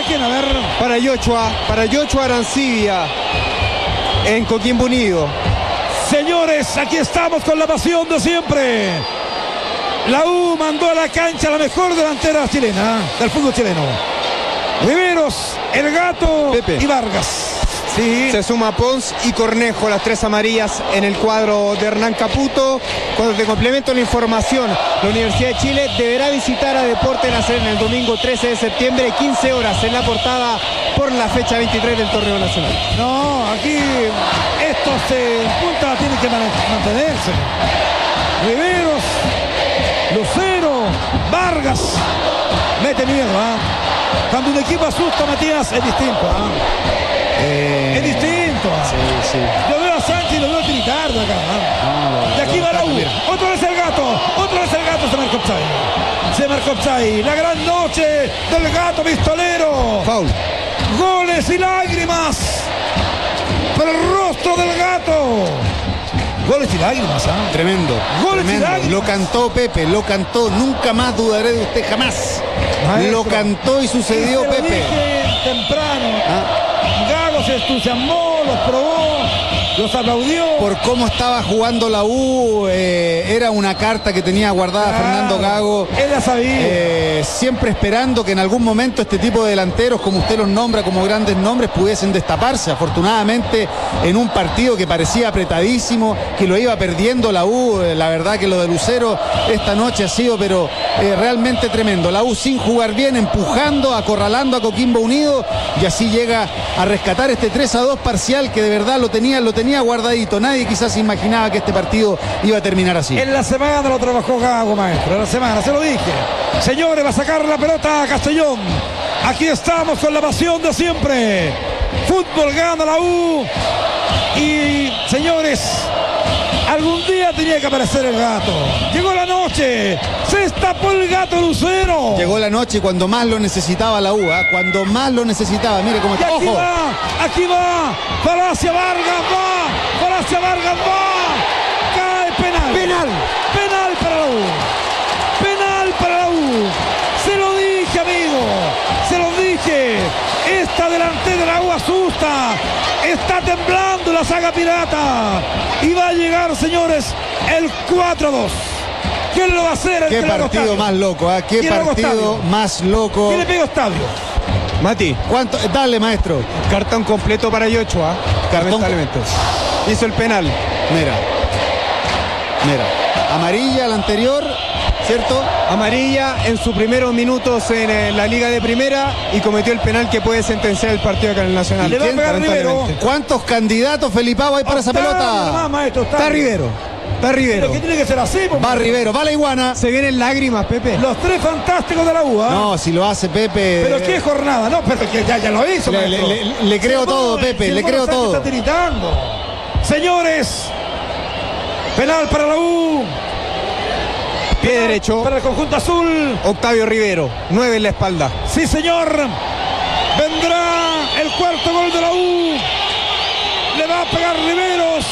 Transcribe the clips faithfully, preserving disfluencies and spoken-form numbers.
quién? A ver. Para Yochoa, para Yochoa Arancibia, en Coquimbo Unido. Señores, aquí estamos con la pasión de siempre. La U mandó a la cancha la mejor delantera chilena, del fútbol chileno. Riveros, El Gato Pepe. y Vargas. Sí. Se suma Pons y Cornejo, las tres amarillas en el cuadro de Hernán Caputo. Cuando te complemento la información, la Universidad de Chile deberá visitar a Deportes La Serena el domingo trece de septiembre, quince horas, en la portada por la fecha veintitrés del torneo nacional. No, aquí estos eh, puntas tienen que mantenerse. Riveros, Lucero, Vargas. Mete miedo, ¿ah? ¿eh? Cuando un equipo asusta, Matías, es distinto, ¿ah? ¿eh? Eh, es distinto. Sí, sí. Yo veo a Sánchez y lo veo tiritar de acá. ¿eh? No, de aquí va la U. Otra vez el Gato. Otra vez el Gato se marcó Psay. Se marcó Psay. La gran noche del Gato pistolero. Foul. Goles y lágrimas para el rostro del Gato. Goles y lágrimas, ¿ah? ¿eh? Tremendo. Goles tremendo. y lágrimas. Lo cantó Pepe, lo cantó. Nunca más dudaré de usted, jamás. Maestro, lo cantó y sucedió, y se lo Pepe. dije temprano. ¿Ah? Gago se entusiasmó, los probó, los aplaudió. Por cómo estaba jugando la U, eh, era una carta que tenía guardada Claro, Fernando Gago. Él la sabía. Eh, siempre esperando que en algún momento este tipo de delanteros, como usted los nombra como grandes nombres, pudiesen destaparse. Afortunadamente, en un partido que parecía apretadísimo, que lo iba perdiendo la U, eh, la verdad que lo de Lucero esta noche ha sido pero eh, realmente tremendo. La U sin jugar bien, empujando, acorralando a Coquimbo Unido, y así llega a rescatar este tres a dos parcial que de verdad lo tenía, lo tenía guardadito. Nadie quizás imaginaba que este partido iba a terminar así. En la semana lo trabajó Gago, maestro. En la semana, se lo dije. Señores, va a sacar la pelota a Castellón. Aquí estamos con la pasión de siempre. Fútbol gana la U. Y, señores, algún día tenía que aparecer el Gato. Llegó la noche. Se destapó el Gato Lucero. Llegó la noche cuando más lo necesitaba la U, ¿eh? Cuando más lo necesitaba. Mire cómo Y está. aquí ¡Ojo! va, aquí va. Falacia Vargas va. Falacia Vargas va. Cae penal. Penal. Penal para la U. Penal para la U. Se lo dije, amigo. Se lo dije. Esta delantera de la U asusta. Está temblando la saga pirata. Y va a llegar, señores, el cuatro a dos. ¿Quién lo va a hacer? El Qué que le haga partido Octavio. más loco, ¿eh? Qué ¿Quién le haga partido Octavio? más loco. ¿Quién le pega a Octavio? Mati, ¿Cuánto? Dale, maestro. cartón completo para Yochoa, Cartón- lamentablemente. Hizo el penal. Mira. Mira. Amarilla la anterior, ¿cierto? Amarilla en sus primeros minutos en eh, la Liga de Primera y cometió el penal que puede sentenciar el partido acá en el Nacional. Le va a pegar Lamentablemente. Rivero. ¿Cuántos candidatos, Felipao, hay para esa Octavio nomás, pelota? maestro, Octavio. Está Rivero. Está Rivero. Pero que tiene que ser así, pues, Va Rivero, va la iguana. Se vienen lágrimas, Pepe. los tres fantásticos de la U, ¿ah? No, si lo hace Pepe. Pero qué jornada, no, pero que ya, ya lo hizo, Le- maestro. le- le- le creo Si el todo, mono- Pepe, si el le mono creo Sánchez todo. Está tiritando. Señores, penal para la U. Pie Penal derecho. para el conjunto azul. Octavio Rivero. Nueve en la espalda. Sí, señor. Vendrá el cuarto gol de la U. Le va a pegar Riveros.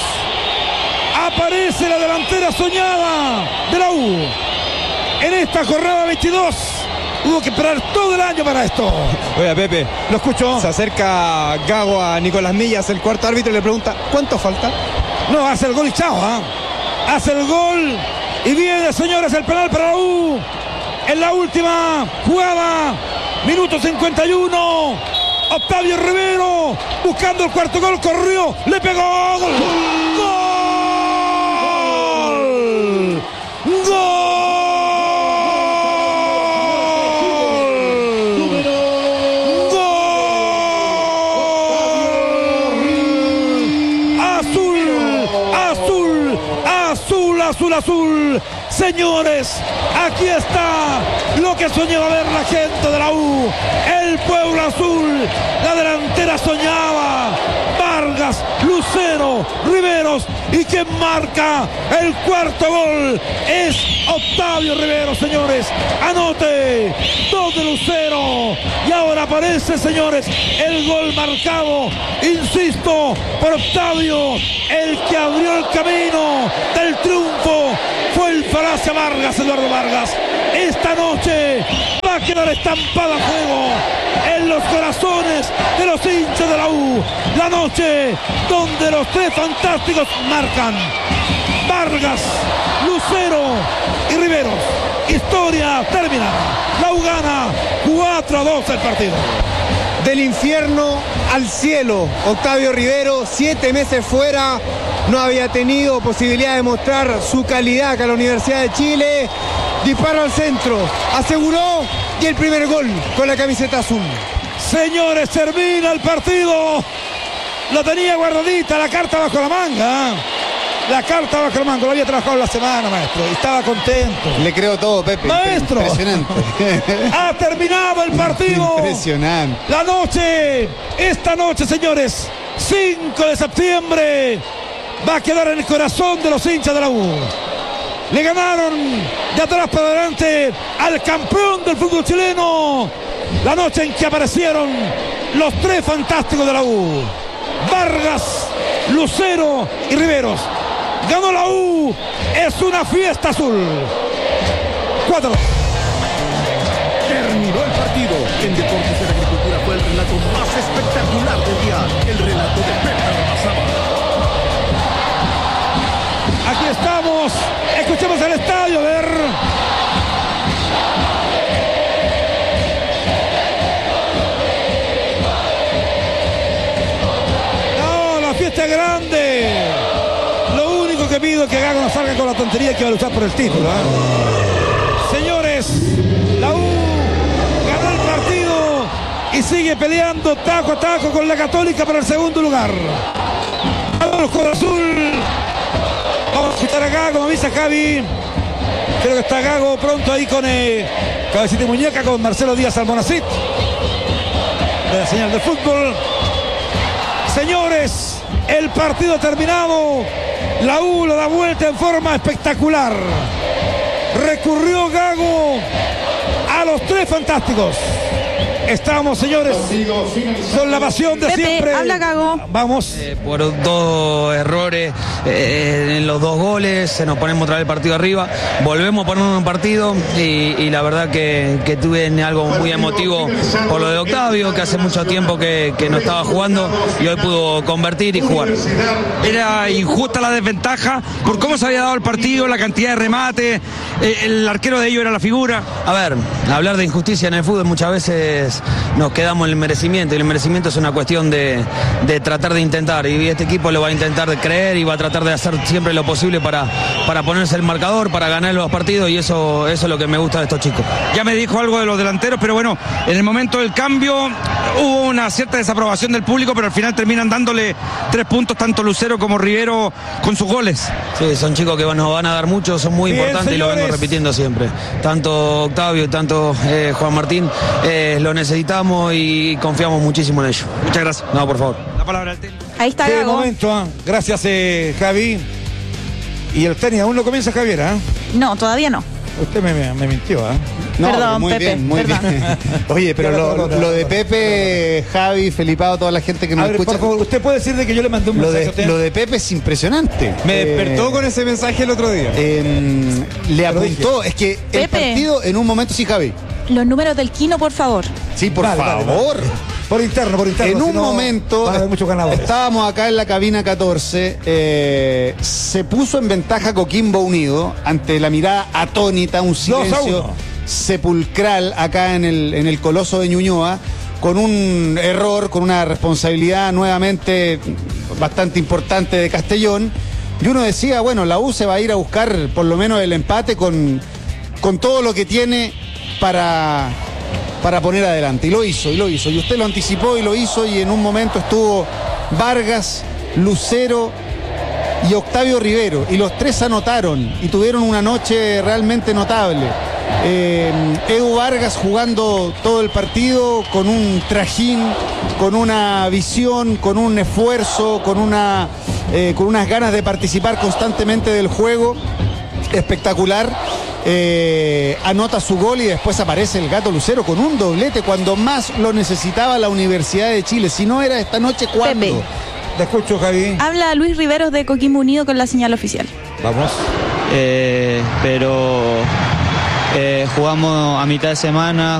Aparece la delantera soñada de la U. En esta jornada veintidós. Hubo que esperar todo el año para esto. Oiga, Pepe. Lo escucho. Se acerca Gago a Nicolás Millas, el cuarto árbitro, y le pregunta, ¿cuánto falta? No, hace el gol y chao, ¿ah? Hace el gol y viene, señores, el penal para la U. En la última jugada, minuto cincuenta y uno. Octavio Rivero buscando el cuarto gol, corrió, le pegó. ¡Gol! ¡Gol! Azul, azul, señores, aquí está lo que soñaba ver la gente de la U, el pueblo azul, la delantera soñaba, Vargas, Lucero, Riveros, y quien marca el cuarto gol es Octavio Rivero, señores, anote, dos de Lucero, y ahora aparece, señores, el gol marcado, insisto, por Octavio, el que abrió el camino del triunfo fue el Falacia Vargas, Eduardo Vargas. Esta noche va a quedar estampada a fuego en los corazones de los hinchas de la U. La noche donde los tres fantásticos marcan. Vargas, Lucero y Riveros. Historia terminada. La U gana cuatro a dos el partido. Del infierno al cielo, Octavio Rivero, siete meses fuera, no había tenido posibilidad de mostrar su calidad acá en la Universidad de Chile. Disparo al centro, aseguró, y el primer gol con la camiseta azul. Señores, termina el partido. Lo tenía guardadita, la carta bajo la manga. La carta bajo la manga, lo había trabajado la semana, maestro, y estaba contento. Le creo todo, Pepe. Maestro, impresionante. Ha terminado el partido. Impresionante. La noche, esta noche, señores, cinco de septiembre, va a quedar en el corazón de los hinchas de la U. Le ganaron de atrás para adelante al campeón del fútbol chileno. La noche en que aparecieron los tres fantásticos de la U. Vargas, Lucero y Riveros. Ganó la U. Es una fiesta azul. Cuatro. Terminó el partido. En Deportes de la Agricultura fue el relato más espectacular del día. El relato de Pepe Ramazaba. Aquí estamos. Escuchemos el estadio. A ver. No, la fiesta es grande. Lo único que pido es que Gago no salga con la tontería que va a luchar por el título, ¿eh? Señores, la U ganó el partido y sigue peleando taco a taco con la Católica para el segundo lugar. Vamos con Azul. Vamos a escuchar a Gago, como avisa Javi. Creo que está Gago pronto ahí con eh, Cabecita y Muñeca, con Marcelo Díaz Almonacid, de la señal de fútbol. Señores, el partido terminado. La U lo da vuelta en forma espectacular. Recurrió Gago a los tres fantásticos. Estamos, señores, con la pasión de Pepe, siempre. habla Gago. Vamos. Eh, por dos errores eh, en los dos goles, se nos ponemos otra vez el partido arriba, volvemos a ponernos en partido y, y la verdad que, que tuve algo muy emotivo por lo de Octavio, que hace mucho tiempo que, que no estaba jugando y hoy pudo convertir y jugar. Era injusta la desventaja por cómo se había dado el partido, la cantidad de remate, eh, el arquero de ellos era la figura. A ver, hablar de injusticia en el fútbol muchas veces nos quedamos en el merecimiento y el merecimiento es una cuestión de, de tratar de intentar y este equipo lo va a intentar de creer y va a tratar de hacer siempre lo posible para, para ponerse el marcador, para ganar los partidos y eso, eso es lo que me gusta de estos chicos. Ya me dijo algo de los delanteros, pero bueno, en el momento del cambio hubo una cierta desaprobación del público, pero al final terminan dándole tres puntos tanto Lucero como Rivero con sus goles. Sí, son chicos que nos van a dar mucho, son muy Bien, importantes señores. Y lo vengo repitiendo siempre. Tanto Octavio y tanto eh, Juan Martín eh, lo necesitamos y confiamos muchísimo en ellos. Muchas gracias. No, por favor. La palabra al técnico. Ahí está Qué Gago. momento, ¿eh? Gracias, eh, Javi. Y el tenis aún no comienza, Javier, ¿eh? No, todavía no. Usted me, me, me mintió, ¿eh? No, Perdón, pero muy Pepe, bien, muy perdón. bien. Oye, pero lo, lo de Pepe, Javi, Felipao, toda la gente que A nos ver, escucha. por favor, usted puede decir de que yo le mandé un Lo mensaje a de, usted. lo de Pepe es impresionante. Me Eh, despertó con ese mensaje el otro día. eh, le apuntó, es que el Pepe. partido en un momento, sí, Javi. Los números del Kino, por favor. Sí, por Vale, vale, favor. vale. Por interno, por interno. En si un no, momento, van a haber muchos ganadores. estábamos acá en la cabina catorce, eh, se puso en ventaja Coquimbo Unido ante la mirada atónita, un dos a silencio uno. sepulcral acá en el, en el Coloso de Ñuñoa, con un error, con una responsabilidad nuevamente bastante importante de Castellón. Y uno decía, bueno, la U se va a ir a buscar por lo menos el empate con, con todo lo que tiene para... para poner adelante, y lo hizo, y lo hizo, y usted lo anticipó y lo hizo, y en un momento estuvo Vargas, Lucero y Octavio Rivero, y los tres anotaron, y tuvieron una noche realmente notable. Eh, Edu Vargas jugando todo el partido con un trajín, con una visión, con un esfuerzo, con, una, eh, con unas ganas de participar constantemente del juego, espectacular. Eh, anota su gol y después aparece el Gato Lucero con un doblete cuando más lo necesitaba la Universidad de Chile. Si no era esta noche, ¿cuándo? Pepe. Te escucho, Javi. Habla Luis Riveros de Coquimbo Unido con la señal oficial. Vamos. Eh, pero eh, jugamos a mitad de semana,